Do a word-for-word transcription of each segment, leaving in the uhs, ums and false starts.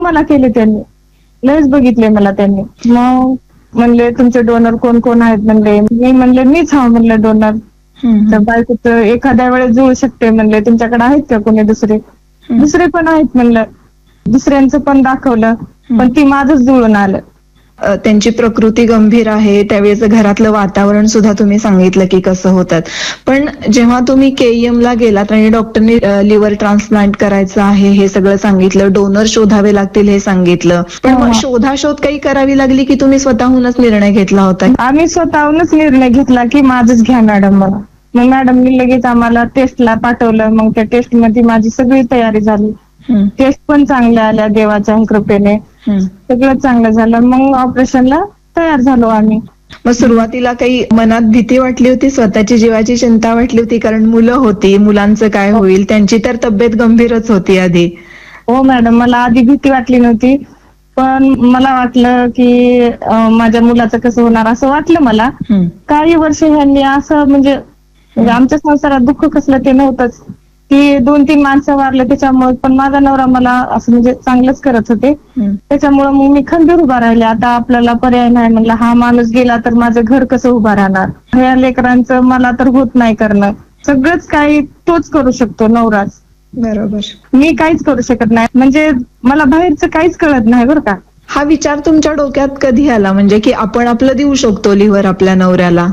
मला केले त्यांनी, लयच बघितले मला त्यांनी. मग म्हणले तुमचे डोनर कोण कोण आहेत म्हणले. मी म्हणले मीच हा म्हणलं डोनर. तर बायको तर एखाद्या वेळेस जुळू शकते म्हणले, तुमच्याकडे आहेत का कोणी दुसरे? दुसरे पण आहेत म्हणलं. दुसऱ्यांचं पण दाखवलं, पण ती माझंच जुळून आलं. त्यांची प्रकृती गंभीर आहे, त्यावेळेचं घरातलं वातावरण सुद्धा तुम्ही सांगितलं की कसं होतात. पण जेव्हा तुम्ही केईएम ला गेलात आणि डॉक्टरनी लिव्हर ट्रान्सप्लांट करायचं आहे हे सगळं सांगितलं, डोनर शोधावे लागतील हे सांगितलं, पण मग शोधाशोध काही करावी लागली की तुम्ही स्वतःहूनच निर्णय घेतला होता? आम्ही स्वतःहूनच निर्णय घेतला की माझंच घ्या मॅडम मला. मग मॅडमनी लगेच आम्हाला टेस्टला पाठवलं. मग त्या टेस्ट मध्ये माझी सगळी तयारी झाली. टेस्ट पण चांगल्या आल्या देवाच्या कृपेने, सगळं चांगलं झालं. मग ऑपरेशनला तयार झालो आम्ही. मग सुरुवातीला काही मनात भीती वाटली होती, स्वतःची जीवाची चिंता वाटली होती? कारण मुलं होती, मुलांचं काय होईल, त्यांची तर तब्येत गंभीरच होती आधी. हो मॅडम, मला आधी भीती वाटली नव्हती, पण मला वाटलं की माझ्या मुलाचं कसं होणार असं वाटलं मला. काही वर्ष ह्यांनी असं म्हणजे आमच्या संसारात दुःख कसलं ते नव्हतंच. की दोन तीन माणसं वारले त्याच्यामुळे, पण माझा नवरा मला असं म्हणजे चांगलंच करत होते. त्याच्यामुळे मग मी खंबीर उभा राहिले. आता आपल्याला पर्याय नाही म्हणलं, हा माणूस गेला तर माझं घर कसं उभा राहणार, ह्या लेकरांचं मला तर होत नाही करणं. सगळंच काही तोच करू शकतो नवराच. बरोबर. मी काहीच करू शकत नाही, म्हणजे मला बाहेरचं काहीच कळत नाही बरं का. हा विचार तुमच्या डोक्यात कधी आला म्हणजे की आपण आपलं देऊ शकतो लिव्हर आपल्या नवऱ्याला?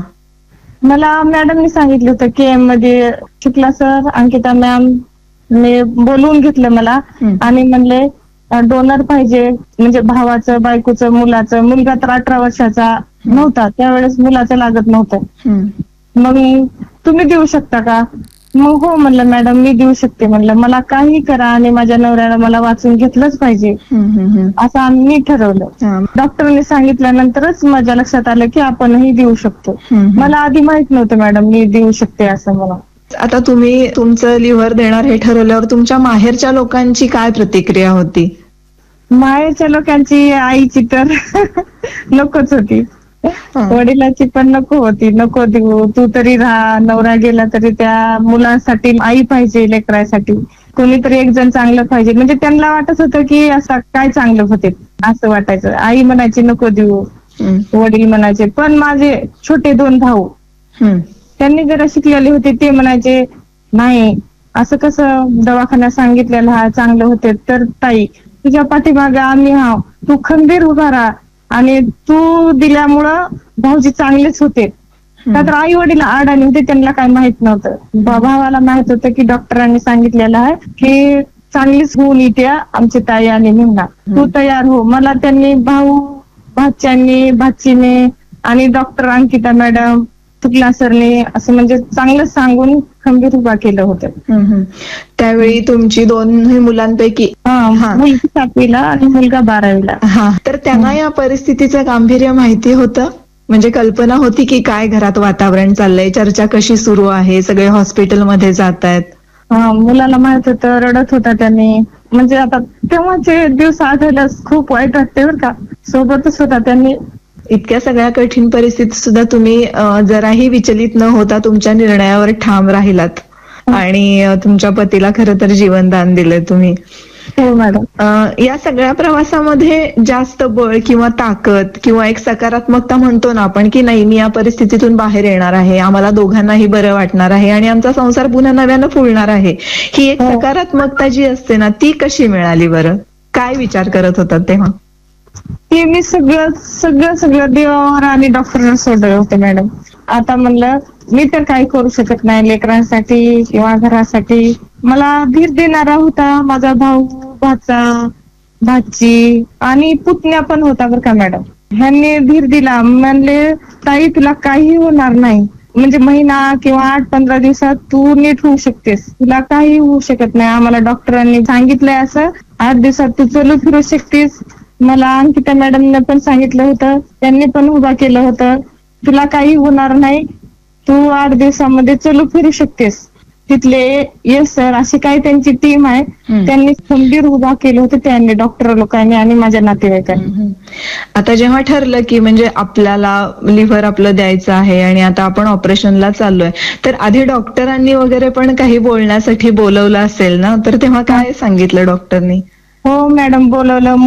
मला मॅडमनी सांगितलं होतं की एम मध्ये शुक्ला सर, अंकिता मॅम ने बोलवून घेतलं मला आणि म्हणले डोनर पाहिजे, म्हणजे भावाचं, बायकोचं, मुलाचं. मुलगा तर अठरा वर्षाचा नव्हता त्यावेळेस, मुलाचं लागत नव्हतं. मग तुम्ही देऊ शकता का? मग हो म्हणलं मॅडम मी देऊ शकते म्हणलं. मला काही करा आणि माझ्या नवऱ्याला मला वाचून घेतलंच पाहिजे असं आम्ही ठरवलं. डॉक्टरने सांगितल्यानंतरच माझ्या लक्षात आलं की आपणही देऊ शकतो. मला आधी माहित नव्हतं मॅडम मी देऊ शकते असं. मला आता तुम्ही तुमचं लिव्हर देणार हे ठरवल्यावर तुमच्या माहेरच्या लोकांची काय प्रतिक्रिया होती? माहेरच्या लोकांची, आईची तर नकोच होती, वडिलांची पण नको होती. नको देऊ, तू तरी राहा, नवरा गेला तरी त्या मुलांसाठी आई पाहिजे, लेकरासाठी कोणीतरी एक जण चांगलं पाहिजे. म्हणजे त्यांना वाटत होतं की असं काय चांगलं होते असं वाटायचं. आई म्हणायची नको देऊ, वडील म्हणायचे. पण माझे छोटे दोन भाऊ त्यांनी जरा शिकलेले होते, ते म्हणायचे नाही असं कसं, दवाखान्यात सांगितलेलं हा चांगलं होते. तर ताई तुझ्या पाठीमागे आम्ही हाव, तू खंबीर उभा राहा आणि तू दिल्यामुळं भाऊजी चांगलेच होते. का तर आई वडील आडाणी होते, त्यांना काही माहित नव्हतं. भावाला माहित होतं की डॉक्टरांनी सांगितलेलं आहे की चांगलीच होऊन येते आमची ताई आणि म्हणणार, तू तयार हो. मला त्यांनी भाऊ, भाच्यांनी, भाचीने आणि डॉक्टर अंकिता मॅडम, शुक्ला सरने असं म्हणजे चांगलं सांगून खंबीर उभा केलं होतं. त्यावेळी तुमची दोन मुलांपैकी मुलगी सातवीला आणि मुलगा बारावीला. हा, तर त्यांना या परिस्थितीचं गांभीर्य माहिती होतं? म्हणजे कल्पना होती की काय घरात वातावरण चाललंय, चर्चा कशी सुरू आहे, सगळे हॉस्पिटलमध्ये जात आहेत? हा, मुलाला माहित होतं, रडत होता त्यांनी. म्हणजे आता तेव्हाचे दिवस आठवल्यास खूप वाईट वाटते बरं का. सोबतच होता त्यांनी. इतक्या सगळ्या कठीण परिस्थितीत सुद्धा तुम्ही जराही विचलित न होता तुमच्या निर्णयावर ठाम राहिलात आणि तुमच्या पतीला खरं तर जीवनदान दिलंय तुम्ही. हो मॅडम. या सगळ्या प्रवासामध्ये जास्त बळ किंवा ताकद किंवा एक सकारात्मकता म्हणतो ना आपण की नाही मी या परिस्थितीतून बाहेर येणार आहे, आम्हाला दोघांनाही बरं वाटणार आहे आणि आमचा संसार पुन्हा नव्यानं फुलणार आहे, ही एक सकारात्मकता जी असते ना ती कशी मिळाली बरं? काय विचार करत होतात तेव्हा? ते मी सगळं सगळं सगळं देवावर आणि डॉक्टरांना सोडलं होते मॅडम. आता म्हणलं मी तर काही करू शकत नाही लेकरांसाठी किंवा घरासाठी. मला धीर देणारा होता माझा भाऊ, भाचा, भाची आणि पुतण्या पण होता बरं का मॅडम. ह्यांनी धीर दिला, म्हणले ताई तुला काही होणार नाही, म्हणजे महिना किंवा आठ पंधरा दिवसात तू नीट होऊ शकतेस, तुला काही होऊ शकत नाही. आम्हाला डॉक्टरांनी सांगितलंय असं, आठ दिवसात तू चलू फिरू शकतेस. मला अंकिता मॅडमने पण सांगितलं होतं, त्यांनी पण उभा केलं होतं, तुला काही होणार नाही, तू आठ दिवसामध्ये चलू फिरू शकतेस. तिथले येस सर अशी काही त्यांची टीम आहे, त्यांनी खंबीर उभा केलं होतं त्यांनी, डॉक्टर लोकांनी आणि माझ्या नातेवाईकांनी. आता जेव्हा ठरलं की म्हणजे आपल्याला लिव्हर आपलं द्यायचं आहे आणि आता आपण ऑपरेशनला चाललोय, तर आधी डॉक्टरांनी वगैरे पण काही बोलण्यासाठी बोलवलं असेल ना, तर तेव्हा काय सांगितलं डॉक्टरनी? हो मॅडम बोलवलं.